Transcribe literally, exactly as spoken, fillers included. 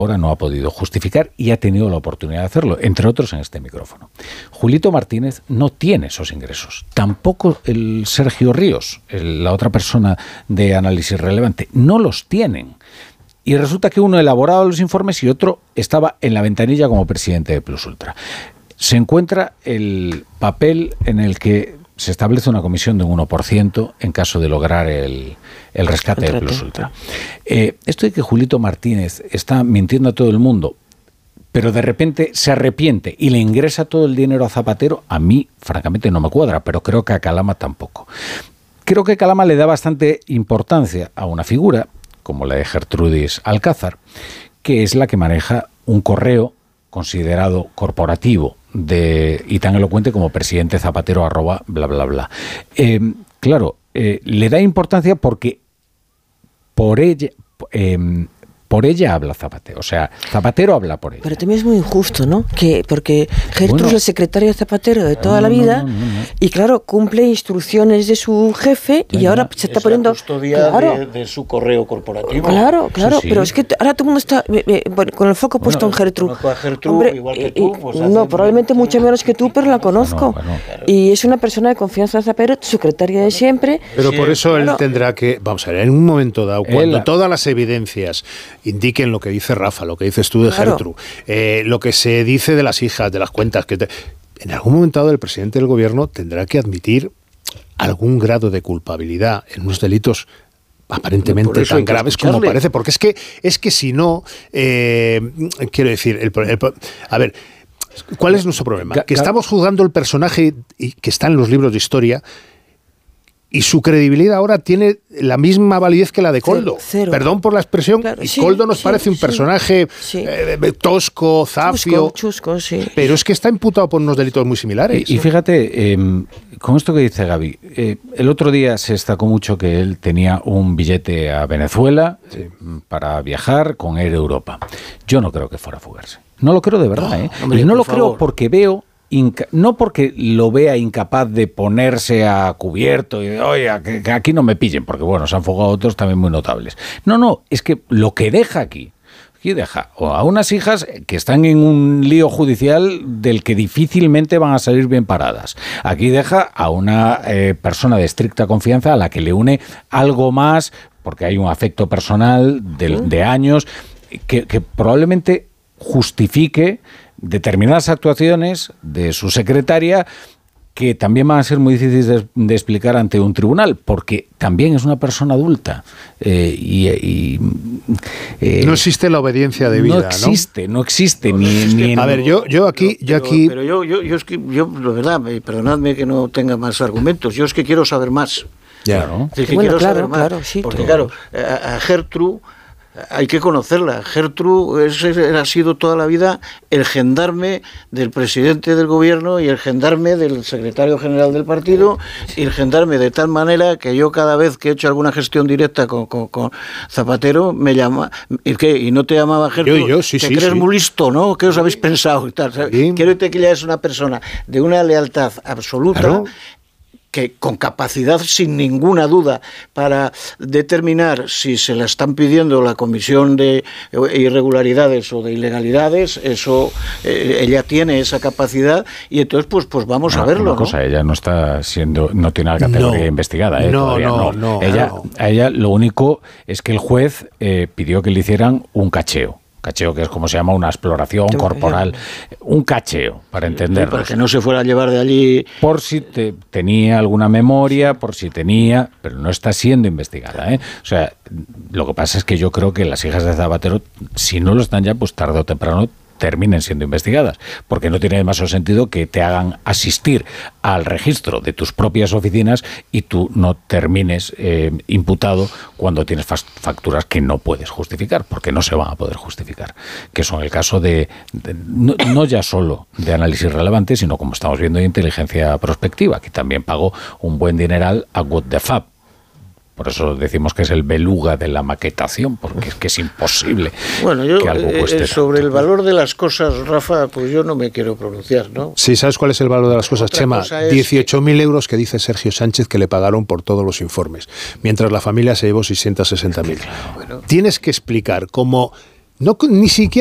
ahora no ha podido justificar y ha tenido la oportunidad de hacerlo, entre otros en este micrófono. Julito Martínez no tiene esos ingresos, tampoco el Sergio Ríos, el, la otra persona de Análisis Relevante, no los tienen. Y resulta que uno elaboraba los informes y otro estaba en la ventanilla como presidente de Plus Ultra. Se encuentra el papel en el que se establece una comisión de un uno por ciento en caso de lograr el, el rescate de Plus Ultra. Eh, esto de que Julito Martínez está mintiendo a todo el mundo, pero de repente se arrepiente y le ingresa todo el dinero a Zapatero, a mí, francamente, no me cuadra, pero creo que a Calama tampoco. Creo que Calama le da bastante importancia a una figura, como la de Gertrudis Alcázar, que es la que maneja un correo considerado corporativo de, y tan elocuente como presidente Zapatero arroba bla bla bla. Eh, claro, eh, le da importancia porque por ella eh, por ella habla Zapatero, o sea, Zapatero habla por ella. Pero también es muy injusto, ¿no? Que porque Gertrudis bueno, es la secretaria de Zapatero de toda no, la vida no, no, no, no. y claro, cumple instrucciones de su jefe y no, ahora se está es poniendo... la custodia claro, de, de su correo corporativo. Claro, claro, sí, sí. Pero es que ahora todo el mundo está eh, bueno, con el foco bueno, puesto en Gertrude. Conozco a Gertrude Hombre, igual que tú. Pues no, probablemente mucho menos que tú, pero la conozco. Bueno, bueno, claro. Y es una persona de confianza de Zapatero, secretaria de siempre. Pero sí, por eso claro. él tendrá que, vamos a ver, en un momento dado, cuando él, todas las evidencias indiquen lo que dice Rafa, lo que dices tú de claro. Gertrude, eh, lo que se dice de las hijas, de las cuentas, que te, en algún momento dado el presidente del gobierno tendrá que admitir algún grado de culpabilidad en unos delitos aparentemente tan graves como parece, porque es que es que si no, eh, quiero decir, el, el, a ver, ¿cuál es nuestro problema? Que estamos juzgando el personaje y que está en los libros de historia. Y su credibilidad ahora tiene la misma validez que la de Koldo. Cero, cero. Perdón por la expresión. Claro, y sí, Koldo nos sí, parece un sí, personaje sí. Eh, tosco, zafio. Chusco, chusco, sí. Pero es que está imputado por unos delitos muy similares. Y, y fíjate, eh, con esto que dice Gaby, eh, el otro día se destacó mucho que él tenía un billete a Venezuela sí. para viajar con Air Europa. Yo no creo que fuera a fugarse. No lo creo de verdad. No, ¿eh? hombre, y no lo favor. creo porque veo... Inca- no porque lo vea incapaz de ponerse a cubierto y de, oye, que, que aquí no me pillen, porque bueno, se han fugado otros también muy notables. No, no, es que lo que deja aquí, aquí deja a unas hijas que están en un lío judicial del que difícilmente van a salir bien paradas. Aquí deja a una eh, persona de estricta confianza a la que le une algo más, porque hay un afecto personal de, de años, que, que probablemente justifique determinadas actuaciones de su secretaria que también van a ser muy difíciles de, de explicar ante un tribunal, porque también es una persona adulta. Eh, y, y eh, no existe la obediencia debida, ¿no? existe, no, no existe, no, ni, no existe. ni en... A ver, yo, yo aquí... Pero, yo aquí... pero yo, yo, yo es que, yo, la verdad, perdonadme que no tenga más argumentos, yo es que quiero saber más. Ya, ¿no? Es que bueno, quiero claro, saber más, claro, sí. Porque claro, a, a Gertrude hay que conocerla. Gertrude es, ha sido toda la vida el gendarme del presidente del gobierno y el gendarme del secretario general del partido y el gendarme de tal manera que yo cada vez que he hecho alguna gestión directa con, con, con Zapatero me llama, ¿y qué? ¿Y no te llamaba Gertrude? Yo, yo, sí, ¿Te sí, crees sí. muy listo, no? ¿Qué os habéis pensado? Y tal, sí. Quiero decir que ella es una persona de una lealtad absoluta, claro, que con capacidad sin ninguna duda para determinar si se la están pidiendo la comisión de irregularidades o de ilegalidades, eso eh, ella tiene esa capacidad y entonces pues pues vamos no, a verlo. Una cosa, ¿no? Ella no está siendo, no tiene la categoría no, investigada, ¿eh? No, no, no, no. Ella, no. A ella lo único es que el juez eh, pidió que le hicieran un cacheo. Cacheo, que es como se llama una exploración corporal, un cacheo, para entenderlo. Para que no se fuera a llevar de allí. Por si te, tenía alguna memoria, por si tenía, pero no está siendo investigada, ¿eh? O sea, lo que pasa es que yo creo que las hijas de Zapatero, si no lo están ya, pues tarde o temprano terminen siendo investigadas, porque no tiene demasiado sentido que te hagan asistir al registro de tus propias oficinas y tú no termines eh, imputado cuando tienes facturas que no puedes justificar, porque no se van a poder justificar, que son el caso de, de no, no ya solo de Análisis Relevante, sino como estamos viendo de Inteligencia Prospectiva, que también pagó un buen dineral a What the Fab. Por eso decimos que es el beluga de la maquetación, porque es que es imposible bueno, yo, que algo cueste eh, sobre tanto. El valor de las cosas, Rafa, pues yo no me quiero pronunciar, ¿no? Sí, ¿sabes cuál es el valor de las cosas, Otra Chema? cosa es dieciocho mil euros que dice Sergio Sánchez que le pagaron por todos los informes, mientras la familia se llevó seiscientos sesenta mil. Bueno. Tienes que explicar cómo No, ni siquiera